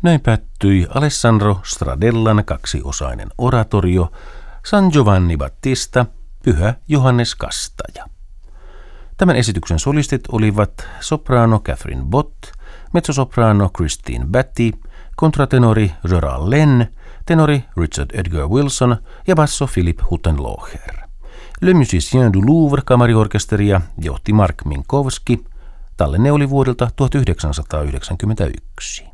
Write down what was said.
Näin päättyi Alessandro Stradellan kaksiosainen oratorio San Giovanni Battista, Pyhä Johannes Kastaja. Tämän esityksen solistit olivat sopraano Catherine Bott, mezzosopraano Christine Batty, kontratenori Gerald Lenn, tenori Richard Edgar Wilson ja basso Philip Huttenlocher. Le Musicien du Louvre kamariorkesteria johti Mark Minkowski. Tallenne oli vuodelta 1991.